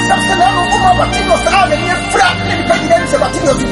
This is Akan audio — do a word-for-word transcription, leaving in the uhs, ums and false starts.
Nam se nan nou kouman pati nou sa ane, niye frap, niye pedi den se pati nou si